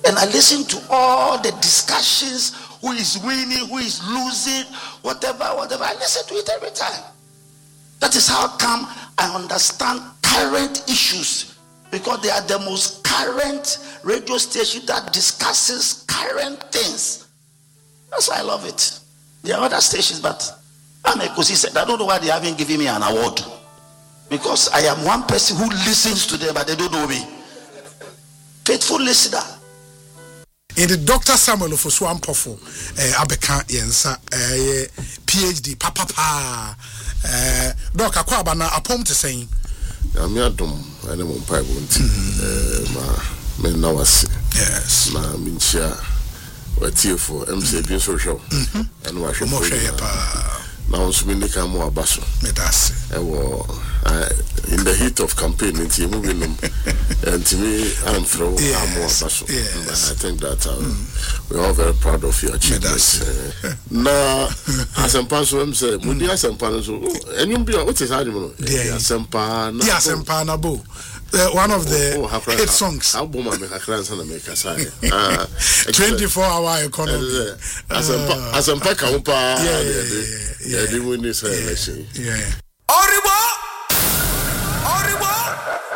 And I listen to all the discussions, who is winning, who is losing, whatever. I listen to it every time. That is how come I understand current issues, because they are the most current radio station that discusses current things. That's why I love it. There are other stations, but I'm a said, I don't know why they haven't given me an award. Because I am one person who listens to them, but they don't know me. Faithful listener. In the Dr. Samuel Ofosu Ampofo, Abeka Yensa, PhD, Papa, Doc Akwabana, apom to saying. I'm your dom, I don't want pipe ma men now see. Yes, ma minchia, what here for MCB social, and what you more now, so many come more basso. In the heat of campaign, it's moving them, and to me, I'm through more basso. I think that we're all very proud of your achievements. Now, as a person say, Mundi as a pan, and you'll be what is animal? Yasempanabo. One of the hit songs. How woman make a class and make a sign. 24-hour economy. As a pack, yeah, the win this election. Yeah.